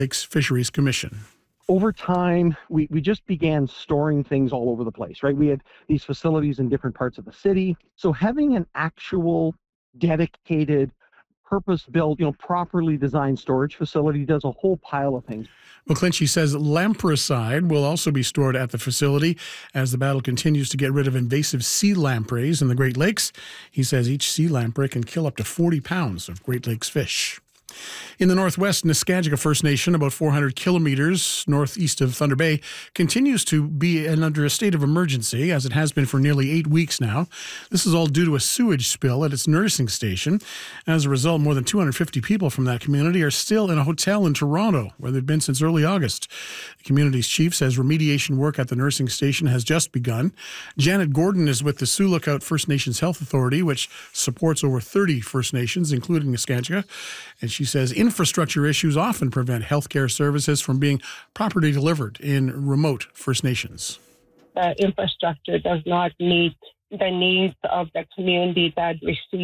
Lakes Fisheries Commission. Over time, we just began storing things all over the place, right? We had these facilities in different parts of the city. So having an actual dedicated, purpose-built, properly designed storage facility does a whole pile of things. McClinchy says lampricide will also be stored at the facility as the battle continues to get rid of invasive sea lampreys in the Great Lakes. He says each sea lamprey can kill up to 40 pounds of Great Lakes fish. In the Northwest, Nescanjika First Nation, about 400 kilometers northeast of Thunder Bay, continues to be under a state of emergency, as it has been for nearly 8 weeks now. This is all due to a sewage spill at its nursing station. As a result, more than 250 people from that community are still in a hotel in Toronto, where they've been since early August. The community's chief says remediation work at the nursing station has just begun. Janet Gordon is with the Sioux Lookout First Nations Health Authority, which supports over 30 First Nations, including Nescanjika. And she says infrastructure issues often prevent healthcare services from being properly delivered in remote First Nations. The infrastructure does not meet the needs of the community that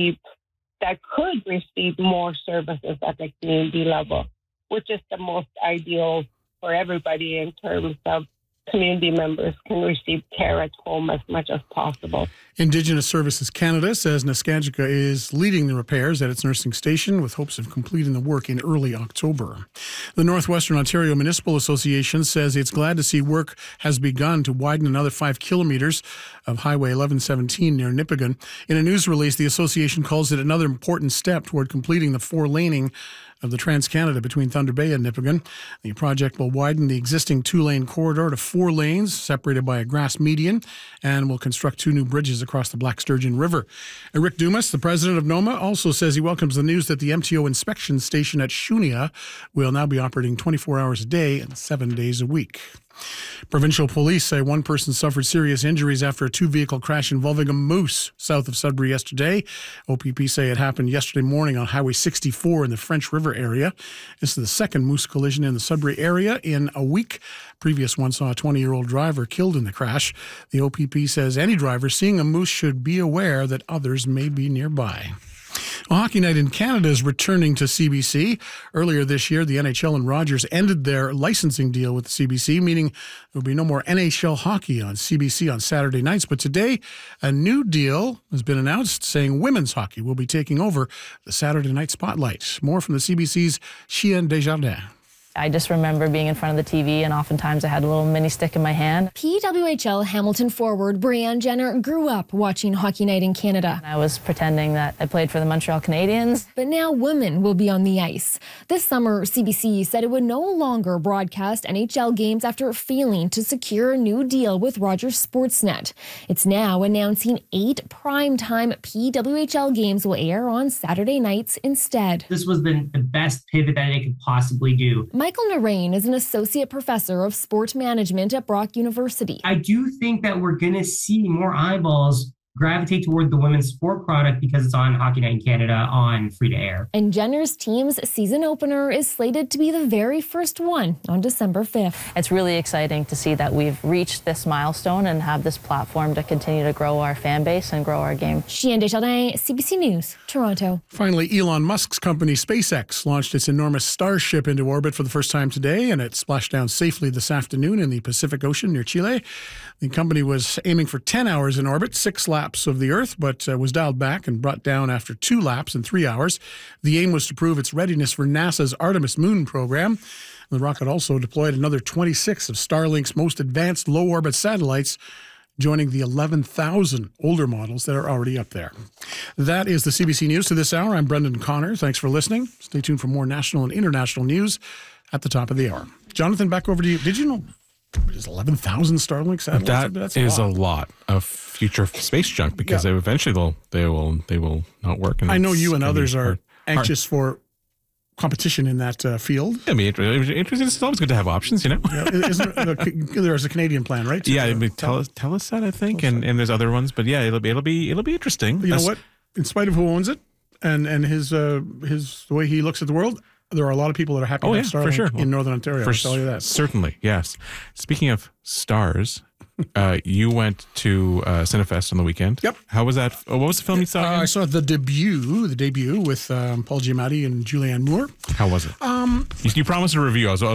could receive more services at the community level, which is the most ideal for everybody in terms of community members can receive care at home as much as possible. Indigenous Services Canada says Nescanjika is leading the repairs at its nursing station with hopes of completing the work in early October. The Northwestern Ontario Municipal Association says it's glad to see work has begun to widen another 5 kilometers of Highway 1117 near Nipigon. In a news release, the association calls it another important step toward completing the 4-laning of the Trans-Canada between Thunder Bay and Nipigon. The project will widen the existing 2-lane corridor to 4 lanes, separated by a grass median, and will construct 2 new bridges across the Black Sturgeon River. Rick Dumas, the president of NOMA, also says he welcomes the news that the MTO inspection station at Shunia will now be operating 24 hours a day and 7 days a week. Provincial police say one person suffered serious injuries after a 2-vehicle crash involving a moose south of Sudbury yesterday. OPP say it happened yesterday morning on Highway 64 in the French River area. This is the second moose collision in the Sudbury area in a week. Previous one saw a 20-year-old driver killed in the crash. The OPP says any driver seeing a moose should be aware that others may be nearby. Well, Hockey Night in Canada is returning to CBC. Earlier this year, the NHL and Rogers ended their licensing deal with the CBC, meaning there will be no more NHL hockey on CBC on Saturday nights. But today, a new deal has been announced saying women's hockey will be taking over the Saturday night spotlight. More from the CBC's Chien Desjardins. I just remember being in front of the TV, and oftentimes I had a little mini stick in my hand. PWHL Hamilton forward Brianne Jenner grew up watching Hockey Night in Canada. I was pretending that I played for the Montreal Canadiens. But now women will be on the ice. This summer, CBC said it would no longer broadcast NHL games after failing to secure a new deal with Rogers Sportsnet. It's now announcing 8 primetime PWHL games will air on Saturday nights instead. This was the best pivot that they could possibly do. Michael Narain is an associate professor of sport management at Brock University. I do think that we're going to see more eyeballs gravitate toward the women's sport product because it's on Hockey Night in Canada on free-to-air. And Jenner's team's season opener is slated to be the very first one on December 5th. It's really exciting to see that we've reached this milestone and have this platform to continue to grow our fan base and grow our game. Chien Desjardins, CBC News, Toronto. Finally, Elon Musk's company SpaceX launched its enormous Starship into orbit for the first time today, and it splashed down safely this afternoon in the Pacific Ocean near Chile. The company was aiming for 10 hours in orbit, 6 laps of the Earth, but was dialed back and brought down after 2 laps in 3 hours. The aim was to prove its readiness for NASA's Artemis moon program. The rocket also deployed another 26 of Starlink's most advanced low-orbit satellites, joining the 11,000 older models that are already up there. That is the CBC News to this hour. I'm Brendan Connor. Thanks for listening. Stay tuned for more national and international news at the top of the hour. Jonathan, back over to you. Did you know there's 11,000 Starlink satellites? That's a lot of future space junk because eventually they will not work. And I know you and others are anxious for competition in that field. I mean, interesting. It's always good to have options, you know. There's a Canadian plan, right? Telesat, I think, and there's other ones, but yeah, it'll be interesting. You know what? In spite of who owns it and his the way he looks at the world, there are a lot of people that are happy to have Starlink in Northern Ontario. I'll tell you that. Certainly, yes. Speaking of stars, you went to Cinefest on the weekend. Yep. How was that? What was the film you saw? I saw the debut with Paul Giamatti and Julianne Moore. How was it? You promised a review.